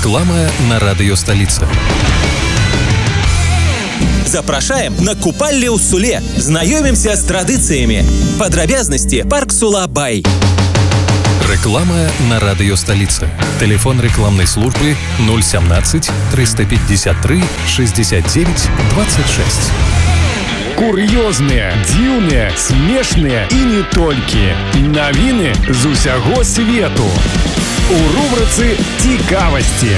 Реклама на радио «Столица». Запрашаем на купальле ў Суле. Знаёмімся з традыцыямі. Падрабязнасці парк Сула Бай. Реклама на радио «Столица». Телефон рекламной службы 017 353 69 26. Кур'ёзныя, дзіўныя, смешныя і не толькі. Навіны з усяго свету. У рубрыцы «Цікавасці».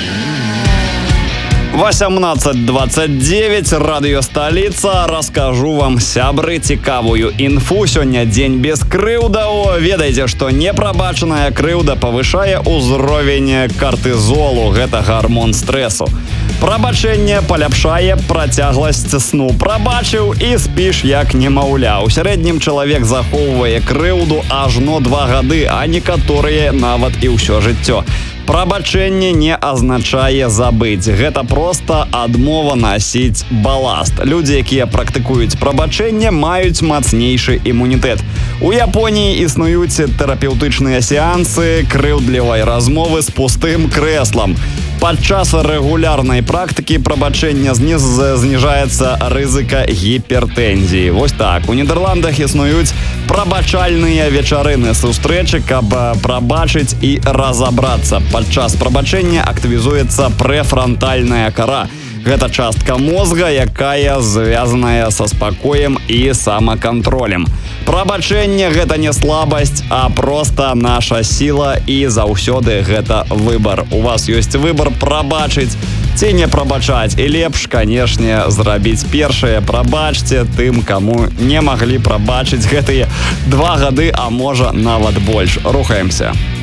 18:29, радыё «Столица». Раскажу вам, сябры, цікавую інфу. Сёння дзень без крыўдаў. Ведаеце, што непрабачаная крыўда павышае ўзровень картызолу. Гэта гармон стрэсу. Прабачэнне паляпшае працягласць сну. Прабачыў і спіш як немаўля. У сярэднім чалавек захоўвае крыўду ажно 2 гады, а некаторыя нават і ўсё жыццё. Прабачэнне не азначае забыць. Гэта проста адмова насіць баласт. Людзі, якія практыкуюць прабачэнне, маюць мацнейшы імунітэт. У Японіі існуюць тэрапеўтычныя сеансы крыўдлівай размовы з пустым крэслам. Падчас рэгулярнай практыкі прабачэння зніжаецца рызыка гіпертэнзіі. Вось так. У Нідерландах існуюць прабачальныя вечарыны сустрэчы, каб прабачыць і разабрацца. Падчас прабачэння актывізуецца прэфрантальная кара. Гэта частка мозга, якая звязаная са спакоем і самакантролем. Прабачэнне – гэта не слабасць, а проста наша сіла, і заўсёды гэта выбар. У вас ёсць выбар прабачыць ці не прабачаць. І лепш, канешне, зрабіць першае. Прабачце тым, каму не маглі прабачыць гэтыя 2 гады, а можа нават больш. Рухаемся.